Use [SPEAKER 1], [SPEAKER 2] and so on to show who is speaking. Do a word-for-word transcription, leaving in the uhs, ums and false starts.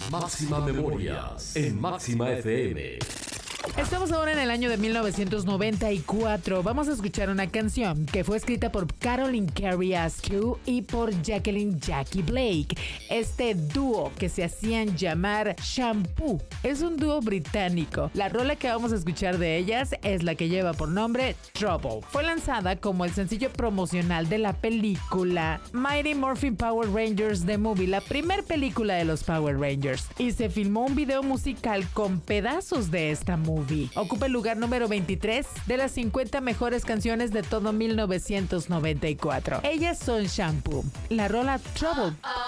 [SPEAKER 1] Máxima Memorias en Máxima F M.
[SPEAKER 2] Estamos ahora en el año de mil novecientos noventa y cuatro. Vamos a escuchar una canción que fue escrita por Caroline Carey Askew y por Jacqueline Jackie Blake. Este dúo que se hacían llamar Shampoo es un dúo británico. La rola que vamos a escuchar de ellas es la que lleva por nombre Trouble. Fue lanzada como el sencillo promocional de la película Mighty Morphin Power Rangers The Movie, la primer película de los Power Rangers, y se filmó un video musical con pedazos de esta movie. Ocupa el lugar número veintitrés de las cincuenta mejores canciones de todo mil novecientos noventa y cuatro. Ellas son Shampoo. La rola Trouble